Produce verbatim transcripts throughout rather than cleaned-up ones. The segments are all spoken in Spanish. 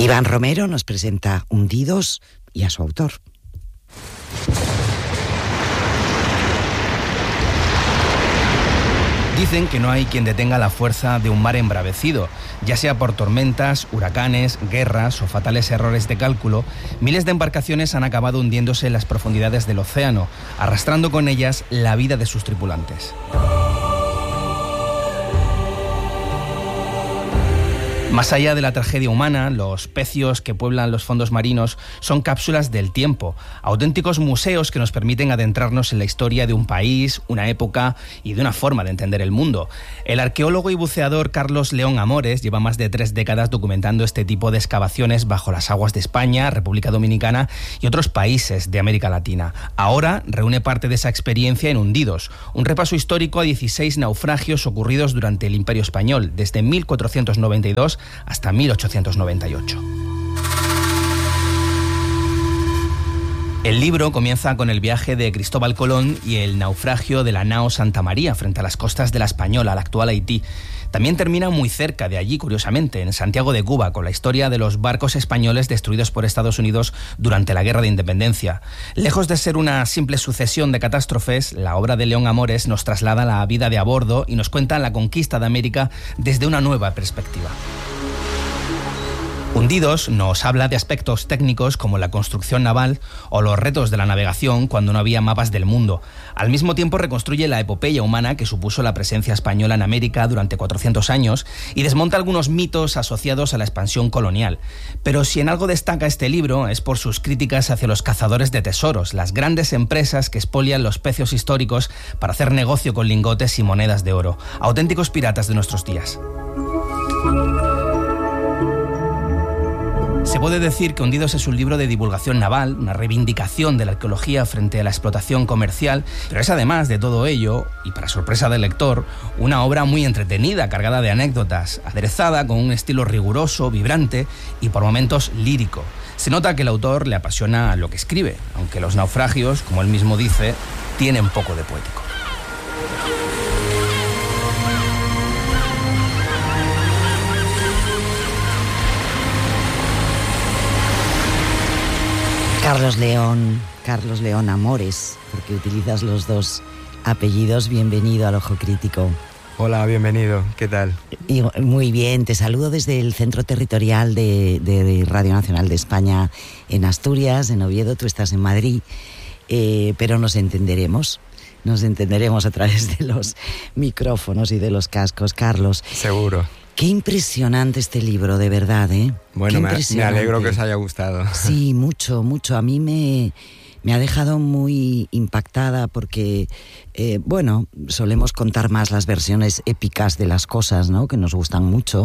Iván Romero nos presenta Hundidos y a su autor. Dicen que no hay quien detenga la fuerza de un mar embravecido, ya sea por tormentas, huracanes, guerras o fatales errores de cálculo. Miles de embarcaciones han acabado hundiéndose en las profundidades del océano, arrastrando con ellas la vida de sus tripulantes. Más allá de la tragedia humana, los pecios que pueblan los fondos marinos son cápsulas del tiempo, auténticos museos que nos permiten adentrarnos en la historia de un país, una época y de una forma de entender el mundo. El arqueólogo y buceador Carlos León Amores lleva más de tres décadas documentando este tipo de excavaciones bajo las aguas de España, República Dominicana y otros países de América Latina. Ahora reúne parte de esa experiencia en Hundidos, un repaso histórico a dieciséis naufragios ocurridos durante el Imperio Español, desde mil cuatrocientos noventa y dos hasta mil ochocientos noventa y ocho. El libro comienza con el viaje de Cristóbal Colón y el naufragio de la nao Santa María frente a las costas de la Española, la actual Haití. También termina muy cerca de allí, curiosamente, en Santiago de Cuba, con la historia de los barcos españoles destruidos por Estados Unidos durante la Guerra de Independencia. Lejos de ser una simple sucesión de catástrofes, la obra de León Amores nos traslada a la vida de a bordo y nos cuenta la conquista de América desde una nueva perspectiva. Hundidos nos habla de aspectos técnicos como la construcción naval o los retos de la navegación cuando no había mapas del mundo. Al mismo tiempo reconstruye la epopeya humana que supuso la presencia española en América durante cuatrocientos años y desmonta algunos mitos asociados a la expansión colonial. Pero si en algo destaca este libro es por sus críticas hacia los cazadores de tesoros, las grandes empresas que expolian los pecios históricos para hacer negocio con lingotes y monedas de oro. Auténticos piratas de nuestros días. Se puede decir que Hundidos es un libro de divulgación naval, una reivindicación de la arqueología frente a la explotación comercial, pero es además de todo ello, y para sorpresa del lector, una obra muy entretenida, cargada de anécdotas, aderezada con un estilo riguroso, vibrante y por momentos lírico. Se nota que el autor le apasiona lo que escribe, aunque los naufragios, como él mismo dice, tienen poco de poético. Carlos León, Carlos León Amores, porque utilizas los dos apellidos. Bienvenido al Ojo Crítico. Hola, bienvenido. ¿Qué tal? Y, muy bien, te saludo desde el Centro Territorial de, de Radio Nacional de España en Asturias, en Oviedo. Tú estás en Madrid, eh, pero nos entenderemos. Nos entenderemos a través de los micrófonos y de los cascos, Carlos. Seguro. Qué impresionante este libro, de verdad, ¿eh? Bueno, me, me alegro que os haya gustado. Sí, mucho, mucho. A mí me, me ha dejado muy impactada porque, eh, bueno, solemos contar más las versiones épicas de las cosas, ¿no?, que nos gustan mucho,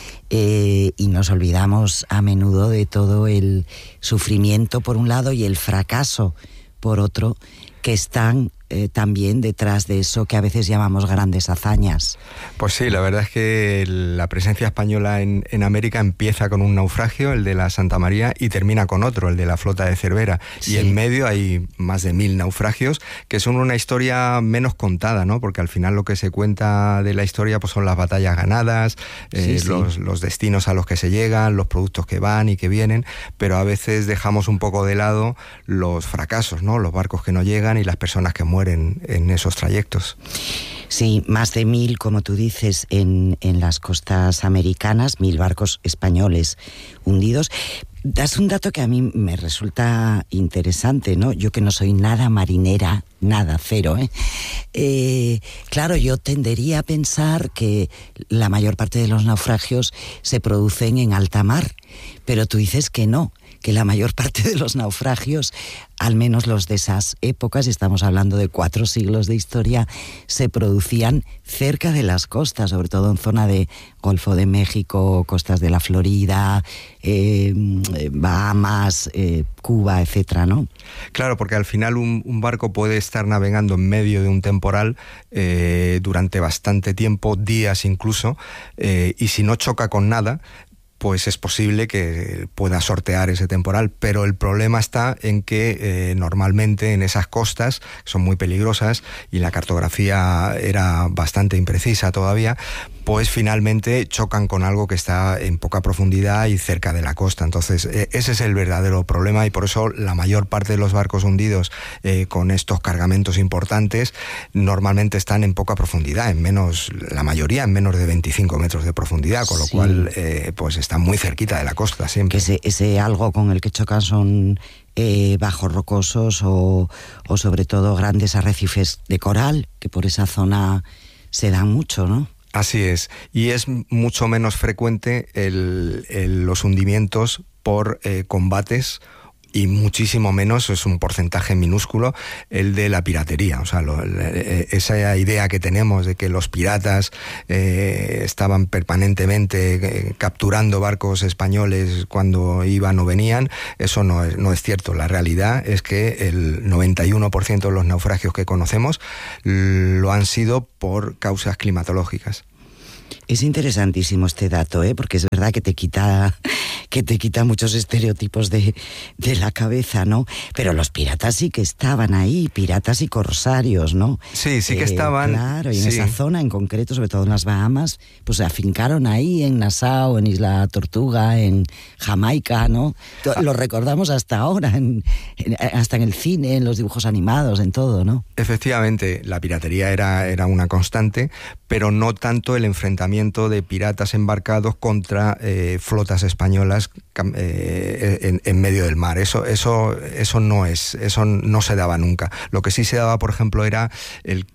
eh, y nos olvidamos a menudo de todo el sufrimiento por un lado y el fracaso por otro, que están eh, también detrás de eso que a veces llamamos grandes hazañas. Pues sí, la verdad es que la presencia española en, en América empieza con un naufragio, el de la Santa María, y termina con otro, el de la flota de Cervera. Sí. Y en medio hay más de mil naufragios, que son una historia menos contada, ¿no? Porque al final lo que se cuenta de la historia pues son las batallas ganadas, eh, sí, sí. Los, los destinos a los que se llegan, los productos que van y que vienen, pero a veces dejamos un poco de lado los fracasos, ¿no? Los barcos que no llegan y las personas que mueren en esos trayectos. Sí, más de mil, como tú dices, en, en las costas americanas, mil barcos españoles hundidos. Das un dato que a mí me resulta interesante, ¿no? Yo que no soy nada marinera, nada, cero, ¿eh? Eh, claro, yo tendería a pensar que la mayor parte de los naufragios se producen en alta mar, pero tú dices que no, que la mayor parte de los naufragios, al menos los de esas épocas, estamos hablando de cuatro siglos de historia, se producían cerca de las costas, sobre todo en zona de Golfo de México, costas de la Florida, eh, Bahamas, eh, Cuba, etcétera, ¿no? Claro, porque al final un, un barco puede estar navegando en medio de un temporal eh, durante bastante tiempo, días incluso, eh, y si no choca con nada, pues es posible que pueda sortear ese temporal, pero el problema está en que eh, normalmente en esas costas, que son muy peligrosas y la cartografía era bastante imprecisa todavía, pues finalmente chocan con algo que está en poca profundidad y cerca de la costa. Entonces ese es el verdadero problema, y por eso la mayor parte de los barcos hundidos eh, con estos cargamentos importantes normalmente están en poca profundidad, en menos, la mayoría en menos de veinticinco metros de profundidad, con lo sí. cual eh, pues están muy cerquita de la costa siempre. Que ese, ese algo con el que chocan son eh, bajos rocosos o, o sobre todo grandes arrecifes de coral, que por esa zona se dan mucho, ¿no? Así es, y es mucho menos frecuente el, el, los hundimientos por eh, combates, y muchísimo menos, es un porcentaje minúsculo, el de la piratería. O sea, lo, esa idea que tenemos de que los piratas eh, estaban permanentemente eh, capturando barcos españoles cuando iban o venían, eso no es, no es cierto. La realidad es que el noventa y uno por ciento de los naufragios que conocemos lo han sido por causas climatológicas. Es interesantísimo este dato, ¿eh? Porque es verdad que te quita que te quita muchos estereotipos de, de la cabeza, ¿no? Pero los piratas sí que estaban ahí, piratas y corsarios, ¿no? Sí, sí que eh, estaban. Claro, y en sí. esa zona en concreto, sobre todo en las Bahamas, pues se afincaron ahí, en Nassau, en Isla Tortuga, en Jamaica, ¿no? Ah. Lo recordamos hasta ahora, en, en, hasta en el cine, en los dibujos animados, en todo, ¿no? Efectivamente, la piratería era, era una constante, pero no tanto el enfrentamiento de piratas embarcados contra eh, flotas españolas eh, en, en medio del mar. Eso, eso, eso no es, eso no se daba nunca. Lo que sí se daba, por ejemplo, era el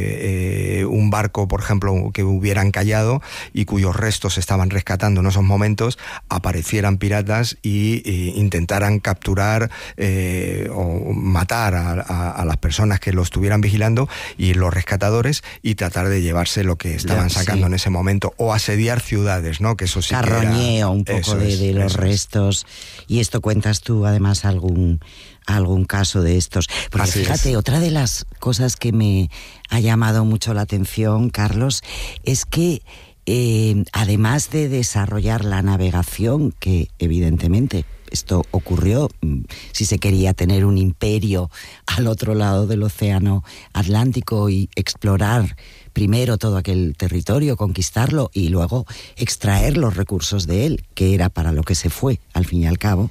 que eh, un barco, por ejemplo, que hubiera encallado y cuyos restos se estaban rescatando en esos momentos, aparecieran piratas y, y intentaran capturar eh, o matar a, a, a las personas que lo estuvieran vigilando, y los rescatadores, y tratar de llevarse lo que estaban sacando sí. en ese momento, o asediar ciudades, ¿no? Que eso sí Carroñeo que era, un poco de, es, de los restos. Es. Y esto cuentas tú, además, algún algún caso de estos. Porque Así fíjate, es. Otra de las cosas que me ha llamado mucho la atención, Carlos, es que eh, además de desarrollar la navegación, que evidentemente esto ocurrió si se quería tener un imperio al otro lado del océano Atlántico y explorar primero todo aquel territorio, conquistarlo y luego extraer los recursos de él, que era para lo que se fue, al fin y al cabo,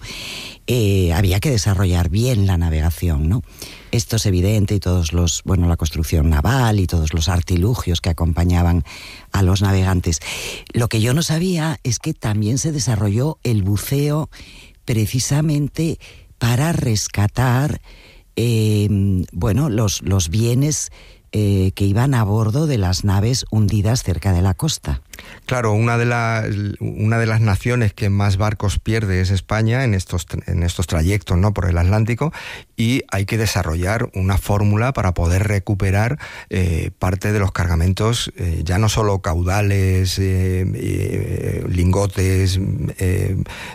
eh, había que desarrollar bien la navegación, ¿no? Esto es evidente, y todos los, bueno, la construcción naval y todos los artilugios que acompañaban a los navegantes. Lo que yo no sabía es que también se desarrolló el buceo precisamente para rescatar eh, bueno, los, los bienes eh, que iban a bordo de las naves hundidas cerca de la costa. Claro, una de las una de las naciones que más barcos pierde es España en estos en estos trayectos, ¿no?, por el Atlántico, y hay que desarrollar una fórmula para poder recuperar eh, parte de los cargamentos, eh, ya no solo caudales, eh, eh, lingotes eh,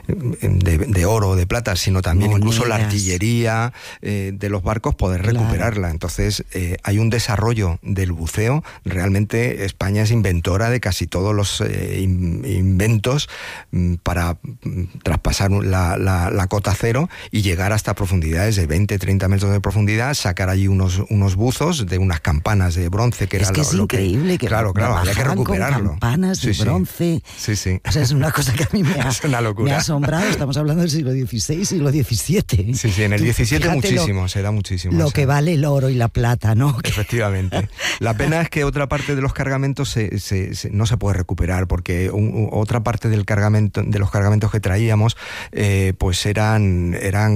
de, de oro, de plata, sino también Monedas. Incluso la artillería eh, de los barcos, poder recuperarla. Claro. Entonces eh, hay un desarrollo del buceo. Realmente España es inventora de casi todos los eh, inventos para traspasar la, la, la cota cero y llegar hasta profundidades de veinte, treinta metros de profundidad, sacar allí unos, unos buzos de unas campanas de bronce, que es era que lo, es lo increíble que, que claro, claro, había que recuperarlo. Con campanas de sí, bronce. Sí, sí. O sea, es una cosa que a mí me ha, es una locura. me ha asombrado. Estamos hablando del siglo dieciséis, siglo diecisiete. Sí, sí, en el diecisiete muchísimo, lo, se da muchísimo. Lo o sea. que vale el oro y la plata, ¿no? Efectivamente. La pena es que otra parte de los cargamentos se, se, se, no se puede recuperar, porque un, otra parte del cargamento, de los cargamentos que traíamos, eh, pues eran, eran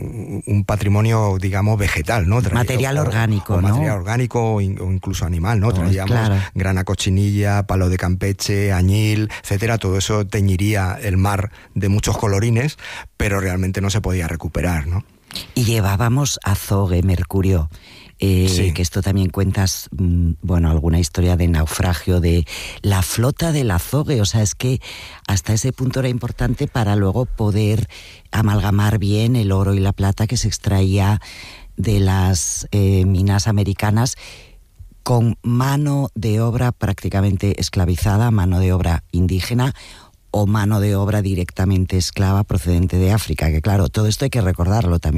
un patrimonio, digamos, vegetal, ¿no? Traía, material o, orgánico, o ¿no? Material orgánico o, in, o incluso animal, ¿no? Traíamos claro. grana cochinilla, palo de Campeche, añil, etcétera. Todo eso teñiría el mar de muchos colorines, pero realmente no se podía recuperar, ¿no? Y llevábamos azogue, mercurio. Eh, sí. Que esto también cuentas, bueno, alguna historia de naufragio de la flota del azogue. O sea, es que hasta ese punto era importante para luego poder amalgamar bien el oro y la plata que se extraía de las eh, minas americanas, con mano de obra prácticamente esclavizada, mano de obra indígena o mano de obra directamente esclava procedente de África, que claro, todo esto hay que recordarlo también, ¿no?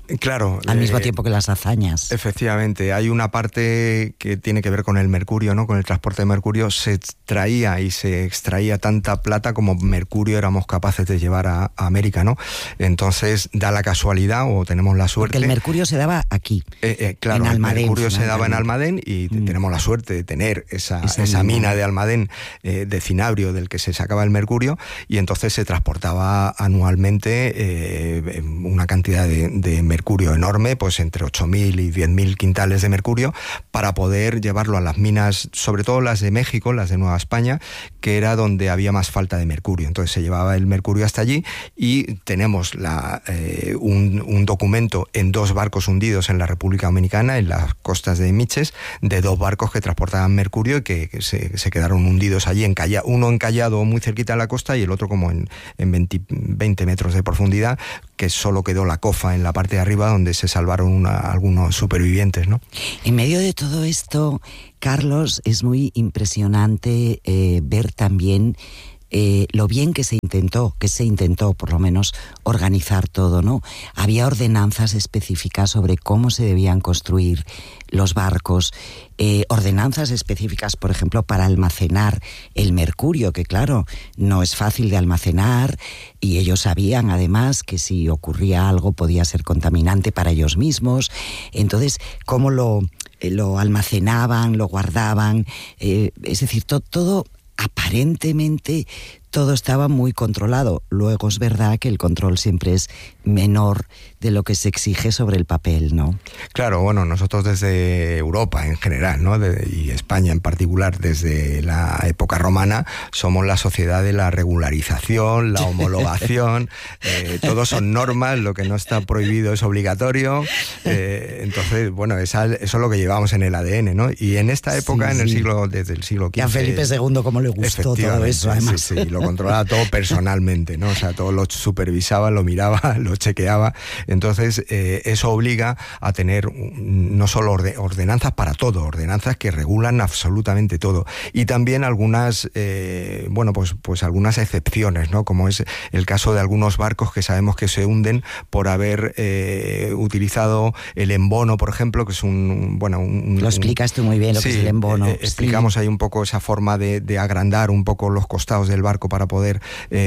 Claro. Al mismo eh, tiempo que las hazañas. Efectivamente, hay una parte que tiene que ver con el mercurio, ¿no? Con el transporte de mercurio. Se extraía y se extraía tanta plata como mercurio éramos capaces de llevar a, a América, ¿no? Entonces da la casualidad, o tenemos la suerte. Porque el mercurio se daba aquí, eh, eh, claro, en Almadén. El mercurio se daba en Almadén y mm. tenemos la suerte de tener esa, esa, esa mina de Almadén eh, de cinabrio del que se sacaba el mercurio, y entonces se transportaba anualmente eh, una cantidad de, de mercurio enorme, pues entre ocho mil y diez mil quintales de mercurio, para poder llevarlo a las minas, sobre todo las de México, las de Nueva España, que era donde había más falta de mercurio. Entonces se llevaba el mercurio hasta allí, y tenemos la, eh, un, un documento en dos barcos hundidos en la República Dominicana, en las costas de Miches, de dos barcos que transportaban mercurio y que, que se, se quedaron hundidos allí, encalla, uno encallado muy cerquita de la costa y el otro como en, en veinte, veinte metros de profundidad, que solo quedó la cofa en la parte de arriba, donde se salvaron una, algunos supervivientes, ¿no? En medio de todo esto, Carlos, es muy impresionante eh, ver también eh, lo bien que se intentó, que se intentó por lo menos organizar todo, ¿no? Había ordenanzas específicas sobre cómo se debían construir los barcos, eh, ordenanzas específicas, por ejemplo, para almacenar el mercurio, que claro, no es fácil de almacenar, y ellos sabían además que si ocurría algo podía ser contaminante para ellos mismos. Entonces, ¿cómo lo, eh, lo almacenaban, lo guardaban? Eh, es decir, to, todo aparentemente todo estaba muy controlado. Luego es verdad que el control siempre es menor de lo que se exige sobre el papel, ¿no? Claro, bueno, nosotros desde Europa en general, ¿no? De, y España en particular, desde la época romana, somos la sociedad de la regularización, la homologación, eh, todos son normas, lo que no está prohibido es obligatorio, eh, entonces, bueno, esa, eso es lo que llevamos en el A D N, ¿no? Y en esta época, sí, en el sí. siglo, desde el siglo quince... Y a Felipe segundo cómo le gustó todo eso, además. Sí, sí, lo controlaba todo personalmente, ¿no? O sea, todo lo supervisaba, lo miraba, lo chequeaba. Entonces, eh, eso obliga a tener no solo orde, ordenanzas para todo, ordenanzas que regulan absolutamente todo. Y también algunas, eh, bueno, pues, pues algunas excepciones, ¿no? Como es el caso de algunos barcos que sabemos que se hunden por haber eh, utilizado el embono, por ejemplo, que es un, bueno, un... Lo explicas tú muy bien, lo sí, que es el embono. Eh, explicamos sí. ahí un poco esa forma de, de agrandar un poco los costados del barco para poder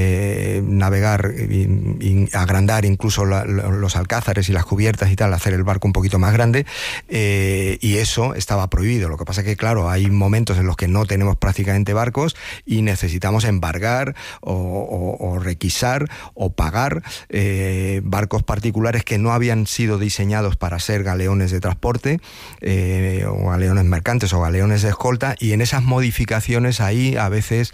eh, navegar y, y agrandar incluso la, la, los alcázares y las cubiertas y tal, hacer el barco un poquito más grande, eh, y eso estaba prohibido. Lo que pasa es que, claro, hay momentos en los que no tenemos prácticamente barcos y necesitamos embargar o, o, o requisar o pagar eh, barcos particulares que no habían sido diseñados para ser galeones de transporte eh, o galeones mercantes o galeones de escolta, y en esas modificaciones ahí a veces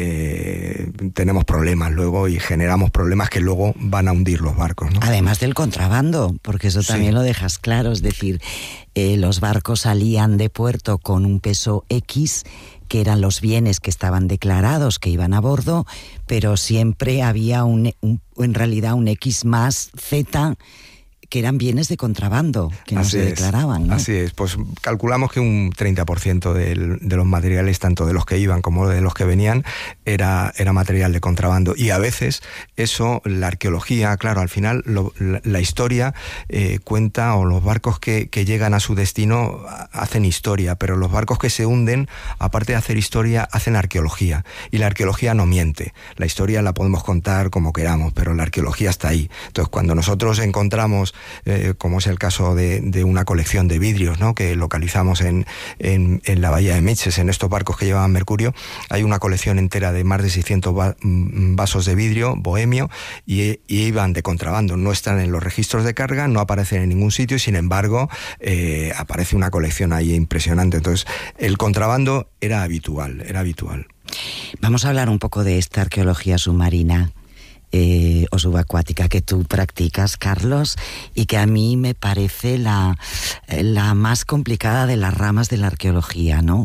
eh, tenemos problemas luego y generamos problemas que luego van a hundir los barcos, ¿no? Además del contrabando, porque eso también sí. lo dejas claro, es decir, eh, los barcos salían de puerto con un peso X, que eran los bienes que estaban declarados que iban a bordo, pero siempre había un, un en realidad un X más Z, que eran bienes de contrabando, que no se declaraban, ¿no? Así es, pues calculamos que un treinta por ciento del, de los materiales, tanto de los que iban como de los que venían, era, era material de contrabando. Y a veces eso, la arqueología, claro, al final lo, la, la historia eh, cuenta, o los barcos que, que llegan a su destino hacen historia, pero los barcos que se hunden, aparte de hacer historia, hacen arqueología. Y la arqueología no miente. La historia la podemos contar como queramos, pero la arqueología está ahí. Entonces, cuando nosotros encontramos Eh, como es el caso de, de una colección de vidrios, ¿no? Que localizamos en, en, en la bahía de Miches, en estos barcos que llevaban mercurio. Hay una colección entera de más de seiscientos va, vasos de vidrio bohemio y, y iban de contrabando. No están en los registros de carga, no aparecen en ningún sitio, y sin embargo eh, aparece una colección ahí impresionante. Entonces, el contrabando era habitual, era habitual. Vamos a hablar un poco de esta arqueología submarina Eh, o subacuática que tú practicas, Carlos, y que a mí me parece la, la más complicada de las ramas de la arqueología, ¿no?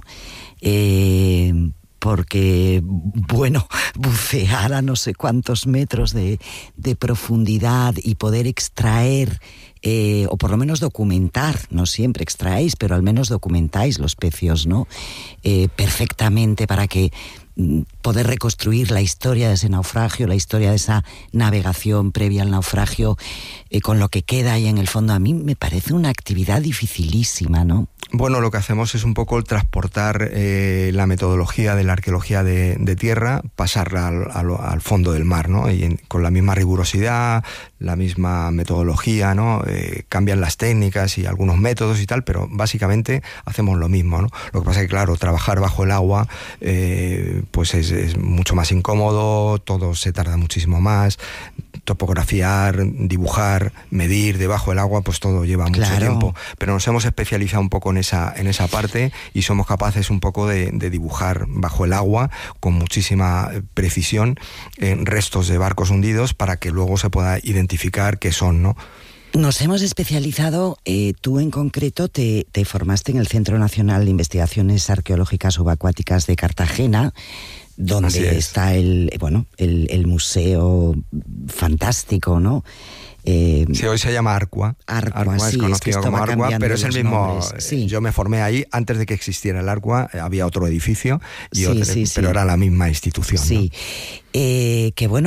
Eh, porque, bueno, bucear a no sé cuántos metros de, de profundidad y poder extraer, eh, o por lo menos documentar, no siempre extraéis, pero al menos documentáis los pecios, ¿no? Eh, perfectamente, para que poder reconstruir la historia de ese naufragio, la historia de esa navegación previa al naufragio, eh, con lo que queda ahí en el fondo, a mí me parece una actividad dificilísima, ¿no? Bueno, lo que hacemos es un poco el transportar eh, la metodología de la arqueología de, de tierra, pasarla al, al, al fondo del mar, ¿no? Y en, con la misma rigurosidad, la misma metodología, ¿no? Eh, cambian las técnicas y algunos métodos y tal, pero básicamente hacemos lo mismo, ¿no? Lo que pasa es que, claro, trabajar bajo el agua eh, pues es, es mucho más incómodo, todo se tarda muchísimo más, topografiar, dibujar, medir debajo del agua, pues todo lleva mucho Claro. tiempo. Pero nos hemos especializado un poco en esa, en esa parte y somos capaces un poco de, de dibujar bajo el agua con muchísima precisión eh, restos de barcos hundidos para que luego se pueda identificar qué son, ¿no? Nos hemos especializado, eh, tú en concreto te, te formaste en el Centro Nacional de Investigaciones Arqueológicas Subacuáticas de Cartagena, donde está el, bueno, el, el museo fantástico, ¿no? Eh, sí, hoy se llama Arcua. Arcua, Arcua sí, es conocido es que como Arcua, pero es el mismo. Sí. Yo me formé ahí antes de que existiera el Arcua, había otro edificio, y sí, otro, sí, pero sí. era la misma institución. Sí, ¿no? eh, que bueno.